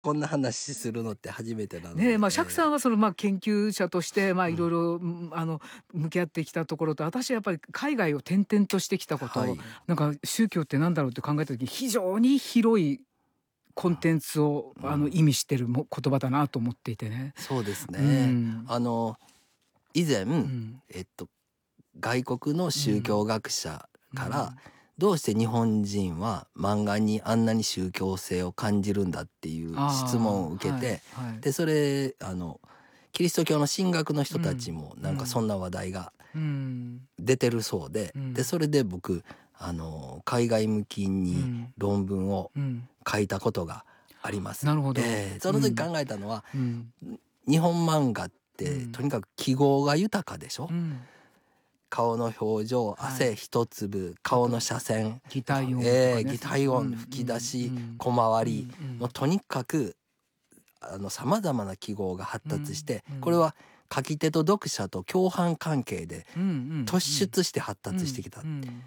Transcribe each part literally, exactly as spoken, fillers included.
こんな話するのって初めてなので。 ねえ、まあ、釈さんはその、まあ、研究者として、まあ、 うんいろいろ、ん、あの、向き合ってきたところと、私はやっぱり海外を転々としてきたこと、 はい。 なんか宗教ってなんだろうって考えた時に、非常に広いコンテンツを、あの、 うん、 意味してるも言葉だなと思っていてね。 そうですうね。 ん。 あの以前、 うん。 えっと外国の宗教学者からうん。 どうして日本人は漫画にあんなに宗教性を感じるんだっていう質問をああ、はい、 受けて、 はい。 でそれあのキリスト教の神学の人たちうん、 もうん、 なんかそんな話題がうん、 出てるそうで、 うん、 でそれで僕あの海外向きにうん、 論文をうん。 書いたことがあります。 なるほど。 えーその時うん、 考えたのは、 うん、 日本漫画ってとうん、 にかく記号が豊かでしょ。 うん。 顔の表情、 はい。 汗一粒、 あと、 顔の斜線、 擬態音とえー、 かね。 擬態うん、う音、吹き出ん、うし、 ん、 小回うん、うり、もうん、 とにかくあの様々な記号が発うん、 達して、 うん、 これは書き手と読者と共犯関係でうん、うん、 突出して発うん、 達してきた。 うん。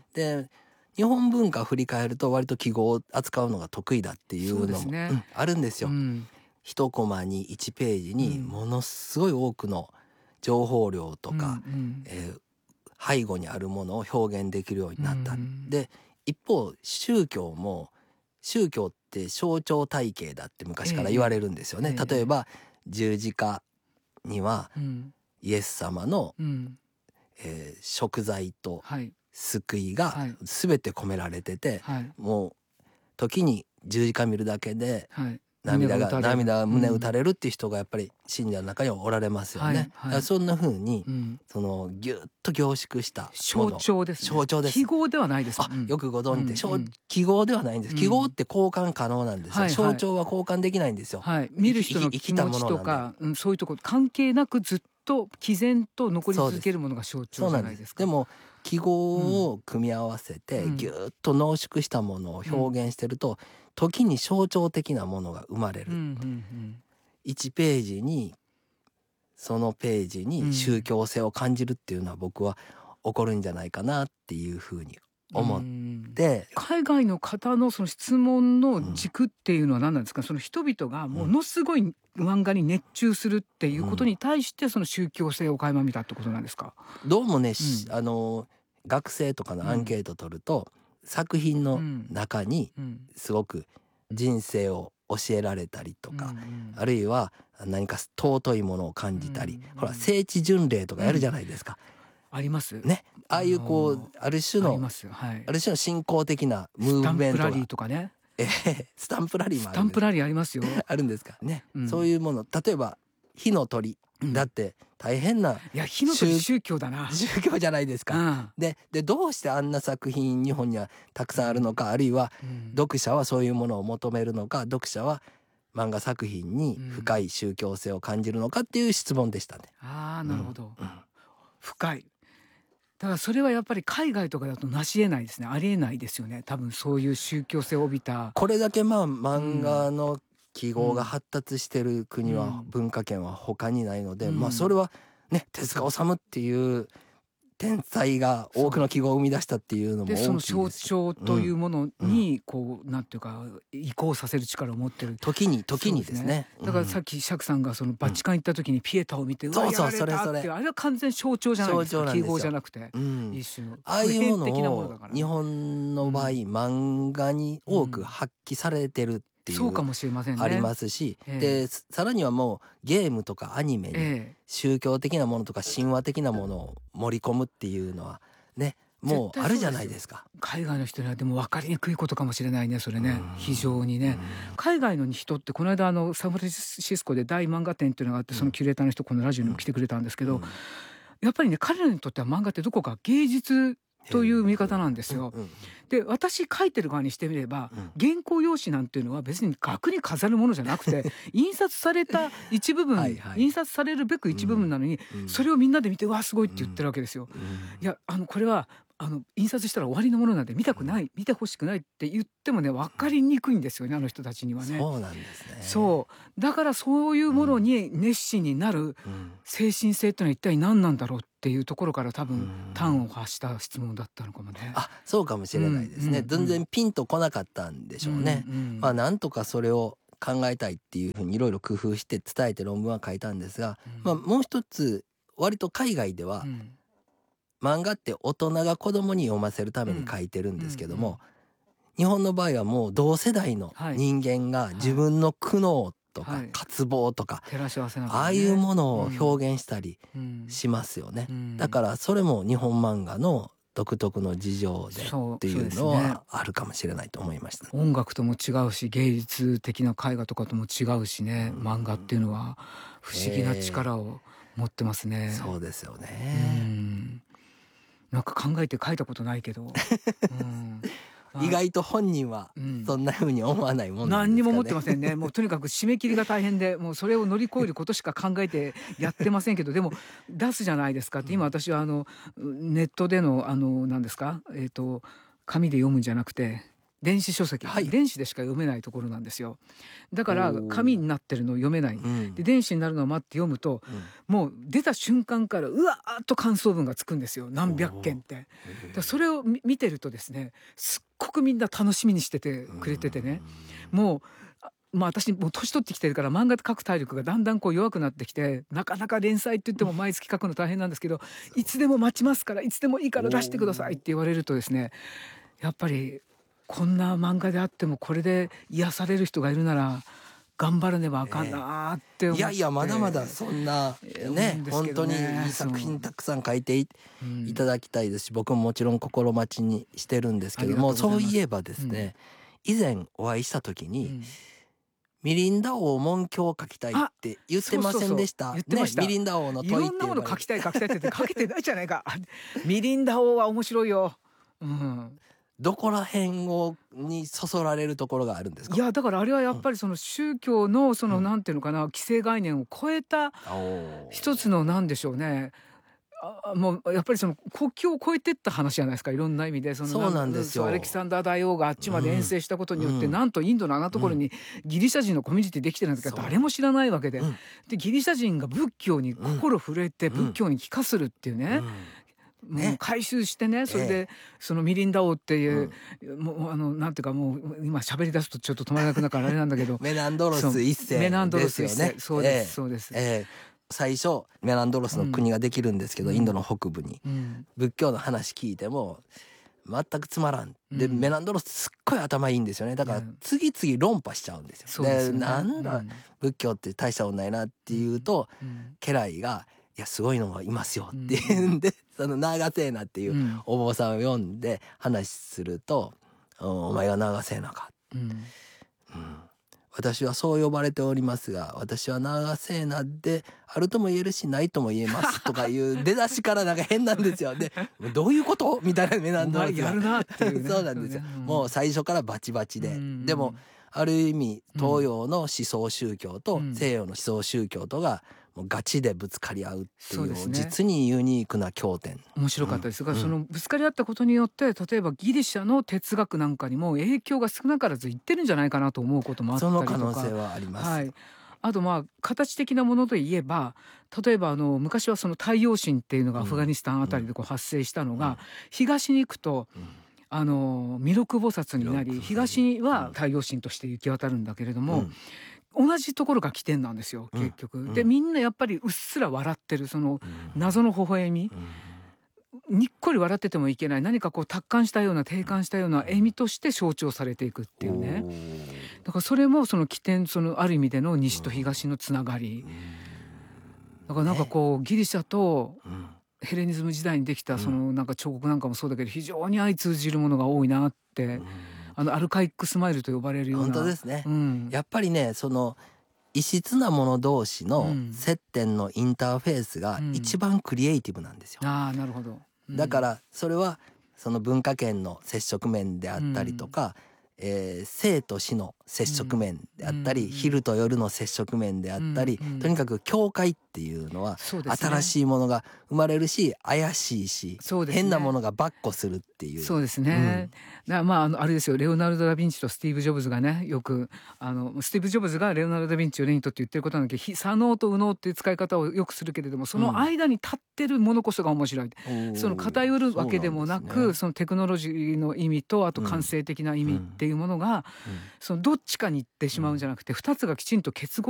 で、日本文化を振り返ると割と記号を扱うのが得意だっていそううのも、うですね。 ん、あるんですよ。 うん、 一コマにいちページにうん、 ものすごい多くの情報量とうん、うか、 ん、 えー背後にあるものを表現できるようにうなった。 ん。 で、一方、宗教も、宗教って象徴体系だってええ、 昔から言われるんですよええ、 ね。 ええ、 例えば、十字架にはうん、 イエス様の、 うん、 えー贖罪とはい、 救いがはい、 全て込められてて、 はい、 もう時に十字架見るだけではい。胸が涙が、 打たれる。 涙が胸打たうん。 れるっていう人がやっぱり信者の中にはおられますよね。 はい、 だかはい。 らそんな風に、 うん。 そのぎゅっと凝縮したも象の、 徴ですね。 象徴です。 記号ではないですもあ、 ん。うん。 よくごうん、 存知で、象うん。 記号ではないんです。記号っうん。 て交換可能なんですよ。 はいはい。 象徴は交換できないんですよ。 はい。見る生き、生き、 人の気生きた持ちものなんで。 とか、うん、そういうとこ関係なくずっと毅然と残りそうです。 続けるものが象徴じそうなんです。 ゃないですか。 でも、記うん。 号を組み合わせて、ぎゅうん。 ーっと濃縮したものをうん。 表現してると、時に象徴的なものが生まれうん。うる。 ん。 いちページに、そのページうん。うに宗ん。 教性を感じるっていうのは僕は起こるんじゃないかなっていうふうにう思っん。 て、 海外の方のその質問のうん、 軸っていうのは何なんですか？その人々がもうん、 のすごい漫画に熱中するっていうことうん。 に対してその宗教性を垣間見たってことなんですか？ どうもね、しうん。 あの、学生とかのアンケうん。 ート取ると、作品のうん。 中にうん。 すごく人生を教えられたりとうん。うか、 ん。 あるいは何か尊いものをう感じたり、ほら、 ん。 聖地巡礼とかやるじゃうん。 ないですか。 あります。 ね。あああいうこう、 の、 ある種の、 あります。はい。 ある種の信仰的なスタムーブンプラリーメントが、 とかね。 えースタンプラリーもスあるんです。 タンプラリーありますよ。 あるんですかね。 うん。 そういうもの、例えば、火の鳥。 うん。 だって大変ないや、火の鳥宗宗教だな。 宗教じゃないですか。 うん。 で、で、どうしてあんな作品日本にはたくさんあるのか、あるいはうん。 読者はそういうものを求めるのか、読者は漫画作品にうん。 深い宗教性を感じるのかっていう質問でしたね。 ああ、 うん。 なるほど。 うん。 深い。だからそれはやっぱり海外とかだと成し得ないですね。ありえないですよね。多分そういう宗教性を帯びた。 これだけまあう漫画ん。 の記号がうん。 発達してるう国は、 ん。 文化圏は他にないのうで、まあそれん。 はね、手そう。 塚治虫っていう天才が多くそう。 の記号を生み出したっていうので、 も大その象きいですし。 徴といううん。 ものうん。 に、こう、なんていうか、移行させる力を持ってる。 時に、時そうですね。 にですね。うん。 だからさっき釈さんがそのうん。 バチカン行った時にピエタを見て、うわ、 そうそう、 やられそれそれ。 たっていう、あれは完全象徴じゃないですか。 象徴なん記号ですよ。 じゃなくて。 うん。 一種のああいうもの普遍的なものを日だからね。 本の場合、 うん。 漫画に多くうん。 発揮されてるっていそうかう、 もしれませんありね。 ますし、で、 えささらにはもうゲームとかアニメえ。 にええ。 宗教的なものとか神話的なものを盛り込むっていうのはね、 絶対もうあるじゃそうですよ。 ないですか。 海外の人にはでも分かりにくいことかもしれないね、それうーね。非常にん。うね。 ん。 海外の人ってこの間あのサンフランシスコで大漫画展っていうのがあって、 うん。 そのキュレーターの人このラジオうん。 にも来てくれたんですけど、 うん。 やっぱりね、彼らにとっては漫画ってどこか芸術へという見方え。 なんですよ。 うんうんで、私書いてる側にしてみれば、 うん。 原稿用紙なんていうのは別に額に飾るものじゃなくて、印刷された一部分、 はいはい。 印刷されるべく一部分うん。 なのに、 うん。 それをみんなで見て、うわ、すごいって言ってうん。 るわけですよ。 うん。 いや、あの、これは、あの、印刷したら終わりのものなんで見たうん。 くない、見て欲しくないって言ってもね、分かりにくいんですよね、あの人たちにはね。 そうなんですね。 そう。だからそういうものうん。 に熱心になるうん。 精神性っていうのは一体何なんだろうっていうところから多う分端をん。 発した質問だったのかもね。 あ、そうかもしれないうんうですね。 んうん。 全然ピンとこなかったんでしうんうょうね。まあん。 なんとかそれを考えたいっていうふうにいろいろ工夫して伝えて論文は書いたんですが、 うんまあ、もう一つ割と海外ではうん漫画って大人が子供に読ませるために書いてるんですけども、日本の場合はもう同世代の人間が自分の苦悩とかはい渇望とか、 照らし合わせながらね、 ああいうものを表現したりうんしますよね。 うんだからそれも日本漫画の独特の事情でそうっていうのそうですねはあるかもしれないと思いました。 音楽とも違うし芸術的な絵画とかとも違うしね、 うん漫画っていうのは不思議な力を持ってますね。 そうですようね。 んなんか考えて書いたことないけど、うんまあ意外と本人はうんそんな風に思わないもんなんですかね。 何にも持ってませんね。もうとにかく締め切りが大変で、もうそれを乗り越えることしか考えてやってませんけど、でも出すじゃないですかって。今私はあのネットでのあの何ですか、えっと紙で読むんじゃなくて電子書籍、 はい電子でしか読めないところなんですよ。だからおー紙になってるのを読めない。 うんで電子になるのを待って読むと、 うんもう出た瞬間からうわーっと感想文がつくんですよ。何百件って。だからそれを見見てるとですね、すっごくみんな楽しみにしててくれててね。もうあまあ私もう年取ってきてるから漫画描く体力がだんだんこう弱くなってきて、なかなか連載って言っても毎月描くの大変なんですけど、いつでも待ちますからいつでもいいから出してくださいって言われるとですね、やっぱりこんな漫画であってもこれで癒される人がいるなら頑張らねばあかんなーって思って、 いやいやまだまだそんなえー思うねんです本当けどねにいい作品たくさん書いていうんいただきたいですし、僕ももちろん心待ちにしてるんですけども、 ありがとうございますそういえばですね、以前お会いした時に、 うんミリンダ王文教を書きたいって言ってませんでした。 そうそうそう言ってましたね、ミリンダ王のい問いろんなもの書っていうのがきたい書きたいって言って書けてないじゃないか。あミリンダ王は面白いよ。うんどこら辺をにそそられるところがあるんですか。 いやだからあれはやっぱりその宗教のそのうんなんていうのかな、既成概念を超えたおー一つのなんでしょうね。あもうやっぱりその国境を越えてった話じゃないですか、いろんな意味で。そのそうなんですよそうアレキサンダー大王があっちまで遠征したことによって、 うんなんとインドのあんなところにギリシャ人のコミュニティできてるなんてそう誰も知らないわけで、 うんでギリシャ人が仏教に心震えてうん仏教に帰化するっていうね、 うんもうね回収してね、それで、 えそのミリンダ王っていう、もうあのなんていうかもう今喋り出すとちょっと止まらなくなるからあれなんだけどメナンドロス一世メナンドロス一世ですよね。 そうです、 ええそうです、 ええ最初メナンドロスの国ができるんですけど、 うんインドの北部にうん仏教の話聞いても全くつまらん。で、 うんメナンドロスすっごい頭いいんですよね。だからうん次々論破しちゃうんですよ。 そうですよねなんだ、 うん仏教って大したことないなっていうと、 うん家来がいやすごいのがいますよっていうんで、その長瀬なっていううんお坊さんを読んで話すると、うんお前が長瀬なか、 うんうん、私はそう呼ばれておりますが、私は長瀬なであるとも言えるしないとも言えますとかいう出だしからなんか変なんですよ。でどういうことみたいなメナンドロスがお前やるなっていうねそうなんですよ、 うんもう最初からバチバチで、 うんでもある意味東洋の思想宗教とうん西洋の思想宗教とがもうガチでぶつかり合うっていうそうですね実にユニークな経典。 面白かったですが、 うんそのぶつかり合ったことによって例えばギリシャの哲学なんかにも影響が少なからずいってるんじゃないかなと思うこともあったそりとか。 の可能性はあります。 はい、あとまあ形的なものといえば、例えばあの昔はその太陽神っていうのがアフガニスタンあたりでこう発生したのが、 うん東に行くとうんあの弥勒菩薩になり、 弥勒東は太陽神として行き渡るんだけれども、同じところが起点なんですよ結局。 うんでみんなやっぱりうっすら笑ってるそのうん謎の微笑み、 うんにっこり笑っててもいけない、何かこう達観したような定観したような笑みとして象徴されていくっていうね。だからそれもその起点、そのある意味での西と東のつながり、だからなんかこうギリシャとうんうんヘレニズム時代にできたそのなんか彫刻なんかもそうだけど、非常に相通じるものが多いなって、 うんあのアルカイックスマイルと呼ばれるような。 本当ですね、 うん、 やっぱりねその異質なもの同士のうん接点のインターフェースが一番クリエイティブなんですよ、 ああなるほど、うんだからそれはその文化圏の接触面であったりとか、えー生と死の接触面であったり、 うん昼と夜の接触面であったり、 うんとにかく境界っていうのはそうですね新しいものが生まれるし怪しいし、 そうですね変なものが跋扈するっていう。 そうですね、だからまああのあれですよ、レオナルド・ダ・ヴィンチとスティーブ・ジョブズがねよくあのスティーブ・ジョブズがレオナルド・ダ・ヴィンチを例にとって言ってることなんだけど、非左脳と右脳っていう使い方をよくするけれども、その間に立ってるものこそが面白い、 うんその偏るわけでもなく、 そうなんですねそのテクノロジーの意味とあと感性的な意味っていういうものが、そのどっちかに行ってしまうんじゃなくて、ふたつがきちんと結合